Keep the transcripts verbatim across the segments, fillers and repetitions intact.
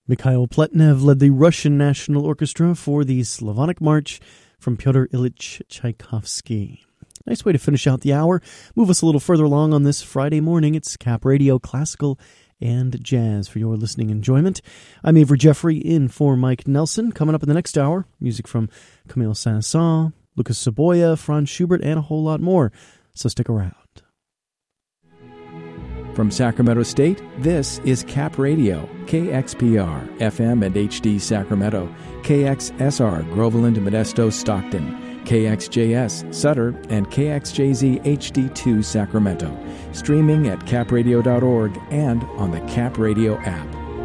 Mikhail Pletnev led the Russian National Orchestra for the Slavonic March from Pyotr Ilyich Tchaikovsky. Nice way to finish out the hour. Move us a little further along on this Friday morning. It's Cap Radio Classical and Jazz for your listening enjoyment. I'm Avery Jeffrey in for Mike Nelson. Coming up in the next hour, music from Camille Saint-Saëns, Lucas Saboya, Franz Schubert, and a whole lot more. So stick around. From Sacramento State, this is Cap Radio, K X P R, F M and H D Sacramento, K X S R, Groveland, Modesto, Stockton, K X J S, Sutter, and K X J Z H D two Sacramento. Streaming at cap radio dot org and on the Cap Radio app.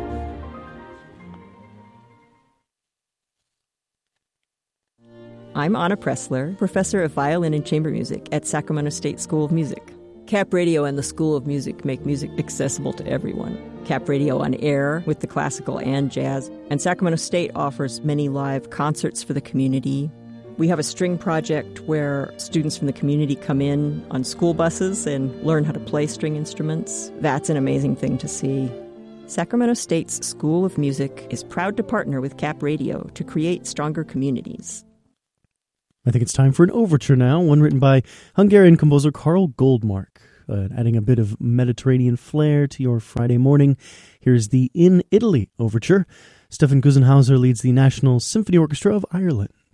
I'm Anna Pressler, professor of violin and chamber music at Sacramento State School of Music. Cap Radio and the School of Music make music accessible to everyone. Cap Radio on air with the classical and jazz, and Sacramento State offers many live concerts for the community. We have a string project where students from the community come in on school buses and learn how to play string instruments. That's an amazing thing to see. Sacramento State's School of Music is proud to partner with Cap Radio to create stronger communities. I think it's time for an overture now, one written by Hungarian composer Karl Goldmark, uh, adding a bit of Mediterranean flair to your Friday morning. Here's the In Italy overture. Stefan Gusenhauser leads the National Symphony Orchestra of Ireland.